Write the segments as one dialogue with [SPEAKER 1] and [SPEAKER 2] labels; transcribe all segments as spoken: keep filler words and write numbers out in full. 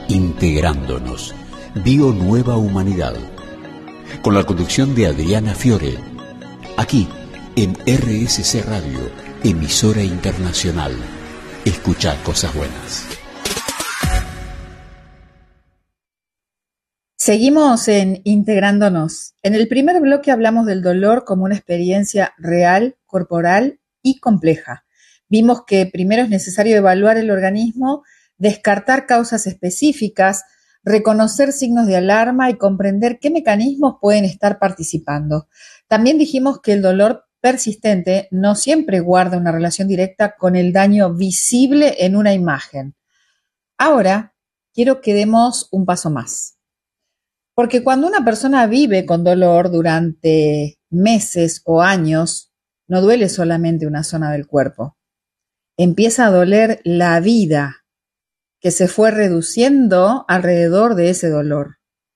[SPEAKER 1] Integrándonos. Bio Nueva Humanidad. Con la conducción de Adriana Fiore. Aquí, en R S C Radio, emisora internacional. Escuchar cosas buenas.
[SPEAKER 2] Seguimos en Integrándonos. En el primer bloque hablamos del dolor como una experiencia real, corporal y compleja. Vimos que primero es necesario evaluar el organismo, descartar causas específicas, reconocer signos de alarma y comprender qué mecanismos pueden estar participando. También dijimos que el dolor persistente no siempre guarda una relación directa con el daño visible en una imagen. Ahora, quiero que demos un paso más. Porque cuando una persona vive con dolor durante meses o años, no duele solamente una zona del cuerpo. Empieza a doler la vida que se fue reduciendo alrededor de ese dolor.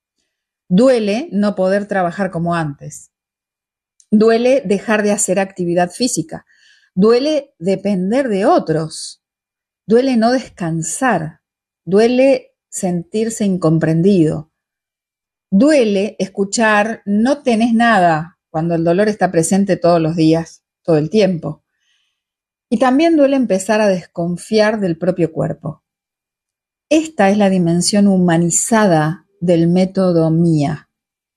[SPEAKER 2] Duele no poder trabajar como antes. Duele dejar de hacer actividad física. Duele depender de otros. Duele no descansar. Duele sentirse incomprendido. Duele escuchar no tenés nada cuando el dolor está presente todos los días, todo el tiempo. Y también duele empezar a desconfiar del propio cuerpo. Esta es la dimensión humanizada del método Mía.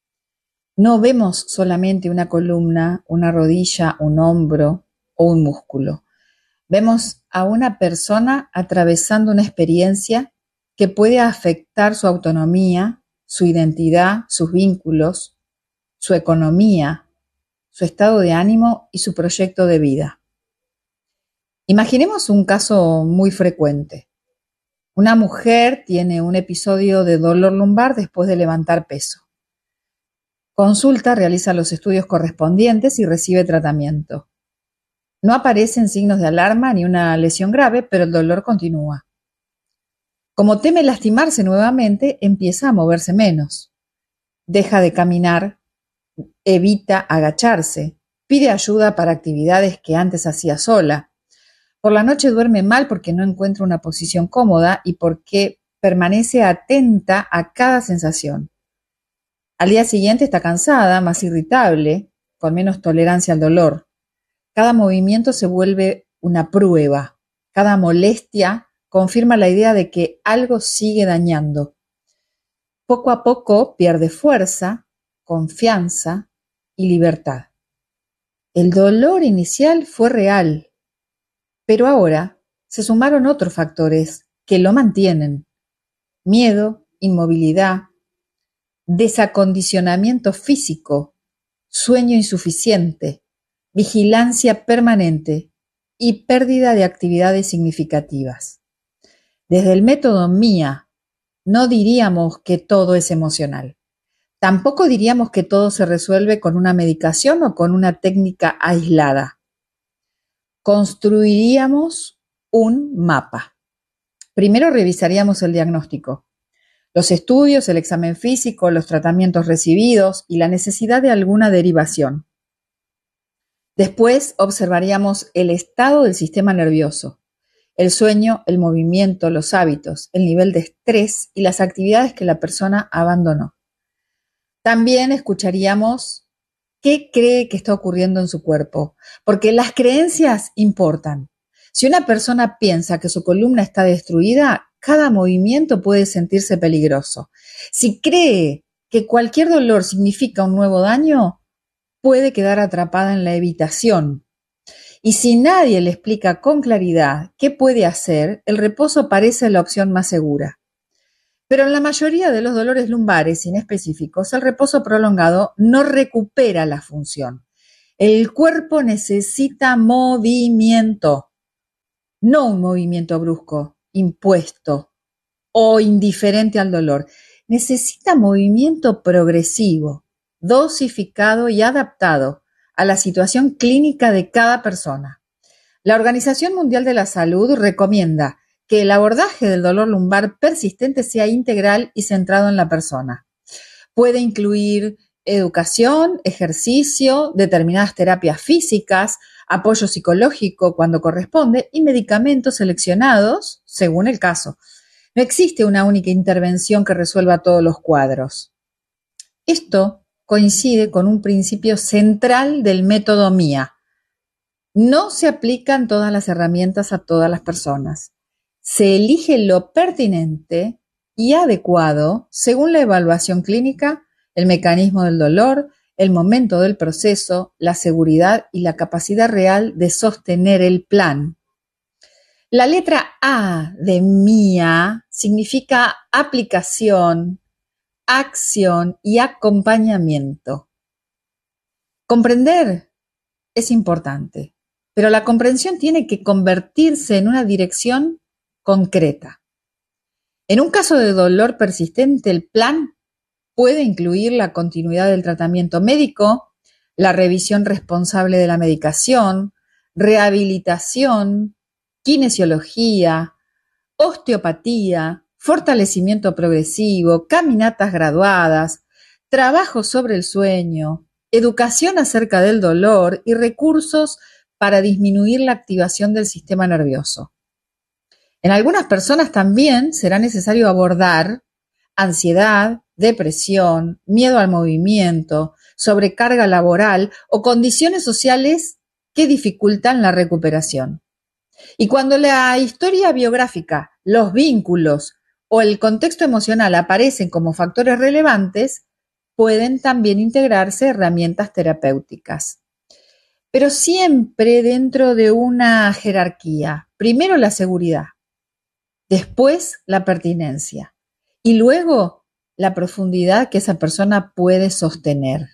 [SPEAKER 2] No vemos solamente una columna, una rodilla, un hombro o un músculo. Vemos a una persona atravesando una experiencia que puede afectar su autonomía, su identidad, sus vínculos, su economía, su estado de ánimo y su proyecto de vida. Imaginemos un caso muy frecuente. Una mujer tiene un episodio de dolor lumbar después de levantar peso. Consulta, realiza los estudios correspondientes y recibe tratamiento. No aparecen signos de alarma ni una lesión grave, pero el dolor continúa. Como teme lastimarse nuevamente, empieza a moverse menos. Deja de caminar, evita agacharse, pide ayuda para actividades que antes hacía sola. Por la noche duerme mal porque no encuentra una posición cómoda y porque permanece atenta a cada sensación. Al día siguiente está cansada, más irritable, con menos tolerancia al dolor. Cada movimiento se vuelve una prueba. Cada molestia confirma la idea de que algo sigue dañando. Poco a poco pierde fuerza, confianza y libertad. El dolor inicial fue real. Pero ahora se sumaron otros factores que lo mantienen. Miedo, inmovilidad, desacondicionamiento físico, sueño insuficiente, vigilancia permanente y pérdida de actividades significativas. Desde el método Mía, no diríamos que todo es emocional. Tampoco diríamos que todo se resuelve con una medicación o con una técnica aislada. Construiríamos un mapa. Primero revisaríamos el diagnóstico, los estudios, el examen físico, los tratamientos recibidos y la necesidad de alguna derivación. Después observaríamos el estado del sistema nervioso, el sueño, el movimiento, los hábitos, el nivel de estrés y las actividades que la persona abandonó. También escucharíamos qué cree que está ocurriendo en su cuerpo, porque las creencias importan. Si una persona piensa que su columna está destruida, cada movimiento puede sentirse peligroso. Si cree que cualquier dolor significa un nuevo daño, puede quedar atrapada en la evitación. Y si nadie le explica con claridad qué puede hacer, el reposo parece la opción más segura. Pero en la mayoría de los dolores lumbares inespecíficos, el reposo prolongado no recupera la función. El cuerpo necesita movimiento, no un movimiento brusco, impuesto o indiferente al dolor. Necesita movimiento progresivo, dosificado y adaptado a la situación clínica de cada persona. La Organización Mundial de la Salud recomienda que el abordaje del dolor lumbar persistente sea integral y centrado en la persona. Puede incluir educación, ejercicio, determinadas terapias físicas, apoyo psicológico cuando corresponde y medicamentos seleccionados según el caso. No existe una única intervención que resuelva todos los cuadros. Esto coincide con un principio central del método M I A. No se aplican todas las herramientas a todas las personas. Se elige lo pertinente y adecuado según la evaluación clínica, el mecanismo del dolor, el momento del proceso, la seguridad y la capacidad real de sostener el plan. La letra A de M I A significa aplicación, acción y acompañamiento. Comprender es importante, pero la comprensión tiene que convertirse en una dirección concreta. En un caso de dolor persistente, el plan puede incluir la continuidad del tratamiento médico, la revisión responsable de la medicación, rehabilitación, kinesiología, osteopatía, fortalecimiento progresivo, caminatas graduadas, trabajo sobre el sueño, educación acerca del dolor y recursos para disminuir la activación del sistema nervioso. En algunas personas también será necesario abordar ansiedad, depresión, miedo al movimiento, sobrecarga laboral o condiciones sociales que dificultan la recuperación. Y cuando la historia biográfica, los vínculos o el contexto emocional aparecen como factores relevantes, pueden también integrarse herramientas terapéuticas. Pero siempre dentro de una jerarquía. Primero la seguridad, después la pertinencia y luego la profundidad que esa persona puede sostener.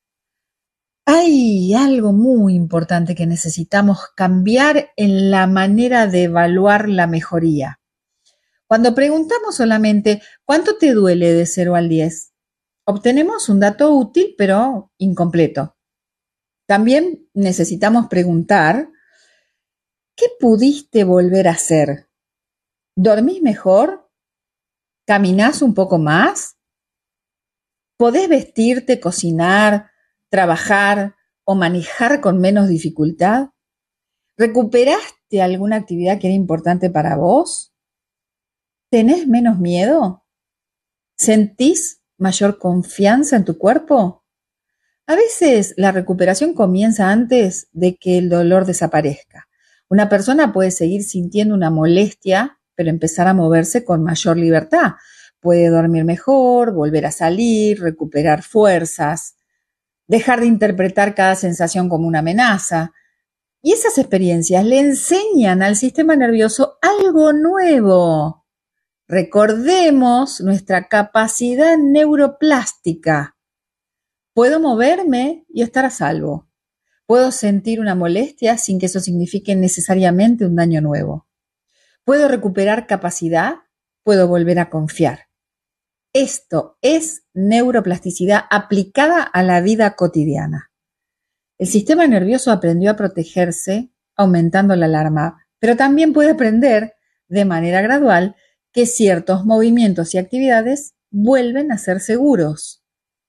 [SPEAKER 2] Hay algo muy importante que necesitamos cambiar en la manera de evaluar la mejoría. Cuando preguntamos solamente ¿cuánto te duele de cero al diez? Obtenemos un dato útil pero incompleto. También necesitamos preguntar ¿qué pudiste volver a hacer? ¿Dormís mejor? ¿Caminás un poco más? ¿Podés vestirte, cocinar, trabajar o manejar con menos dificultad? ¿Recuperaste alguna actividad que era importante para vos? ¿Tenés menos miedo? ¿Sentís mayor confianza en tu cuerpo? A veces la recuperación comienza antes de que el dolor desaparezca. Una persona puede seguir sintiendo una molestia, pero empezar a moverse con mayor libertad. Puede dormir mejor, volver a salir, recuperar fuerzas, dejar de interpretar cada sensación como una amenaza. Y esas experiencias le enseñan al sistema nervioso algo nuevo. Recordemos nuestra capacidad neuroplástica. Puedo moverme y estar a salvo. Puedo sentir una molestia sin que eso signifique necesariamente un daño nuevo. Puedo recuperar capacidad, puedo volver a confiar. Esto es neuroplasticidad aplicada a la vida cotidiana. El sistema nervioso aprendió a protegerse aumentando la alarma, pero también puede aprender de manera gradual que ciertos movimientos y actividades vuelven a ser seguros.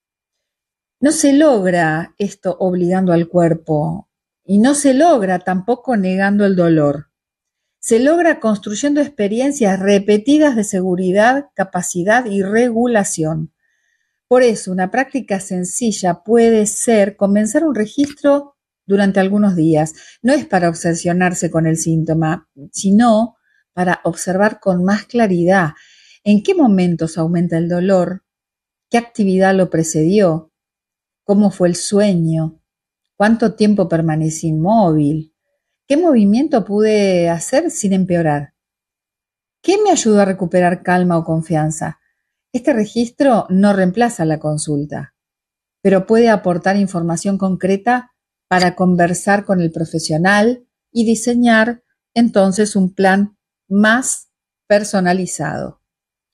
[SPEAKER 2] No se logra esto obligando al cuerpo y no se logra tampoco negando el dolor. Se logra construyendo experiencias repetidas de seguridad, capacidad y regulación. Por eso, una práctica sencilla puede ser comenzar un registro durante algunos días. No es para obsesionarse con el síntoma, sino para observar con más claridad en qué momentos aumenta el dolor, qué actividad lo precedió, cómo fue el sueño, cuánto tiempo permanecí inmóvil. ¿Qué movimiento pude hacer sin empeorar? ¿Qué me ayudó a recuperar calma o confianza? Este registro no reemplaza la consulta, pero puede aportar información concreta para conversar con el profesional y diseñar entonces un plan más personalizado.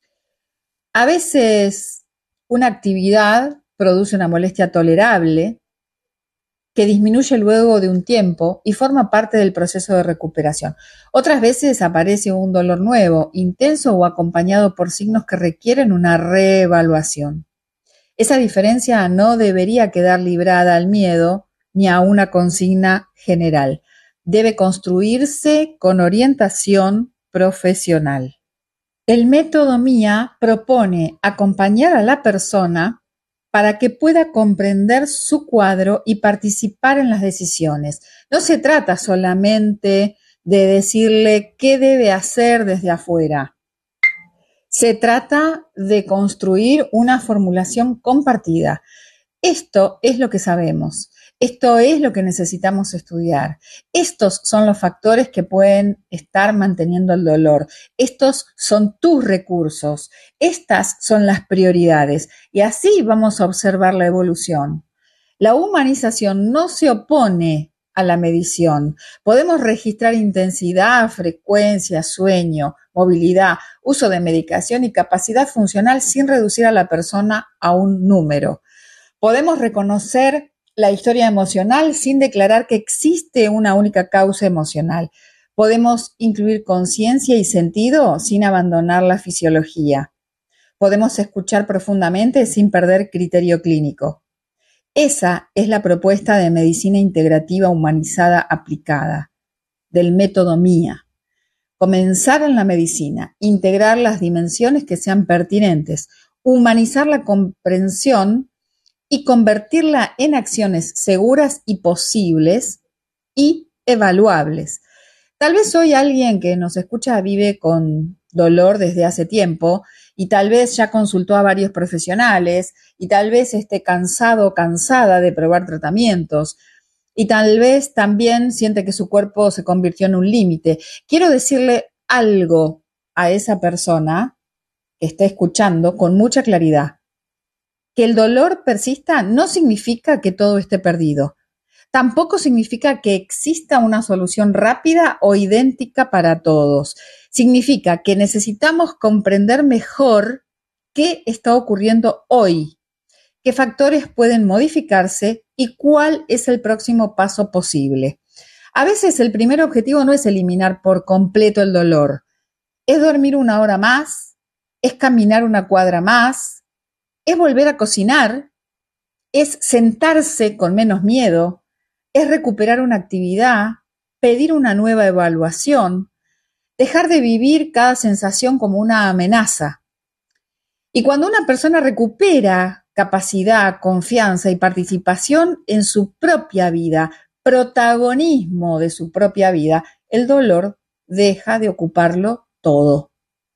[SPEAKER 2] A veces una actividad produce una molestia tolerable que disminuye luego de un tiempo y forma parte del proceso de recuperación. Otras veces aparece un dolor nuevo, intenso o acompañado por signos que requieren una reevaluación. Esa diferencia no debería quedar librada al miedo ni a una consigna general. Debe construirse con orientación profesional. El método MIA propone acompañar a la persona para que pueda comprender su cuadro y participar en las decisiones. No se trata solamente de decirle qué debe hacer desde afuera. Se trata de construir una formulación compartida. Esto es lo que sabemos. Esto es lo que necesitamos estudiar. Estos son los factores que pueden estar manteniendo el dolor. Estos son tus recursos. Estas son las prioridades. Y así vamos a observar la evolución. La humanización no se opone a la medición. Podemos registrar intensidad, frecuencia, sueño, movilidad, uso de medicación y capacidad funcional sin reducir a la persona a un número. Podemos reconocer la historia emocional sin declarar que existe una única causa emocional. Podemos incluir conciencia y sentido sin abandonar la fisiología. Podemos escuchar profundamente sin perder criterio clínico. Esa es la propuesta de medicina integrativa humanizada aplicada, del método MIA. Comenzar en la medicina, integrar las dimensiones que sean pertinentes, humanizar la comprensión y convertirla en acciones seguras y posibles y evaluables. Tal vez hoy alguien que nos escucha vive con dolor desde hace tiempo y tal vez ya consultó a varios profesionales y tal vez esté cansado o cansada de probar tratamientos y tal vez también siente que su cuerpo se convirtió en un límite. Quiero decirle algo a esa persona que está escuchando con mucha claridad. Que el dolor persista no significa que todo esté perdido. Tampoco significa que exista una solución rápida o idéntica para todos. Significa que necesitamos comprender mejor qué está ocurriendo hoy, qué factores pueden modificarse y cuál es el próximo paso posible. A veces el primer objetivo no es eliminar por completo el dolor. Es dormir una hora más, es caminar una cuadra más, es volver a cocinar, es sentarse con menos miedo, es recuperar una actividad, pedir una nueva evaluación, dejar de vivir cada sensación como una amenaza. Y cuando una persona recupera capacidad, confianza y participación en su propia vida, protagonismo de su propia vida, el dolor deja de ocuparlo todo.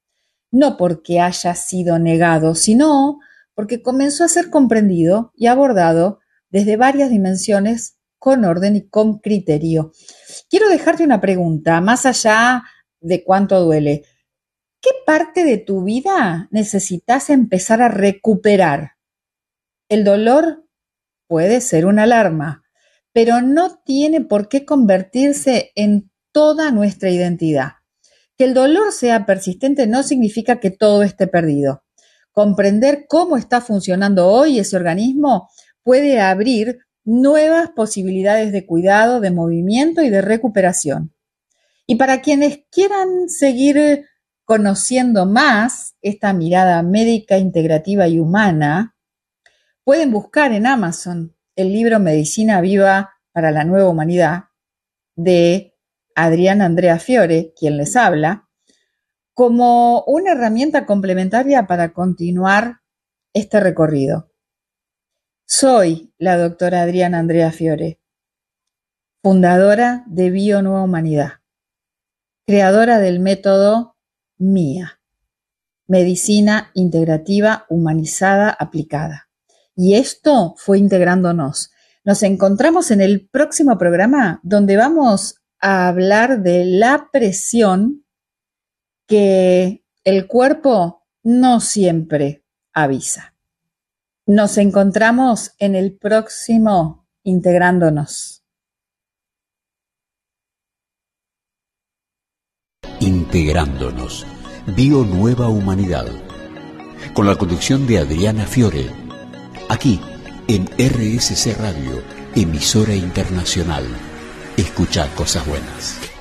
[SPEAKER 2] No porque haya sido negado, sino porque comenzó a ser comprendido y abordado desde varias dimensiones con orden y con criterio. Quiero dejarte una pregunta, más allá de cuánto duele. ¿Qué parte de tu vida necesitas empezar a recuperar? El dolor puede ser una alarma, pero no tiene por qué convertirse en toda nuestra identidad. Que el dolor sea persistente no significa que todo esté perdido. Comprender cómo está funcionando hoy ese organismo puede abrir nuevas posibilidades de cuidado, de movimiento y de recuperación. Y para quienes quieran seguir conociendo más esta mirada médica, integrativa y humana, pueden buscar en Amazon el libro Medicina Viva para la Nueva Humanidad de Adriana Andrea Fiore, quien les habla, como una herramienta complementaria para continuar este recorrido. Soy la doctora Adriana Andrea Fiore, fundadora de Bio Nueva Humanidad, creadora del método MIA, Medicina Integrativa Humanizada Aplicada. Y esto fue Integrándonos. Nos encontramos en el próximo programa donde vamos a hablar de la presión que el cuerpo no siempre avisa. Nos encontramos en el próximo Integrándonos.
[SPEAKER 1] Integrándonos. Bio Nueva Humanidad. Con la conducción de Adriana Fiore. Aquí, en R S C Radio, emisora internacional. Escucha cosas buenas.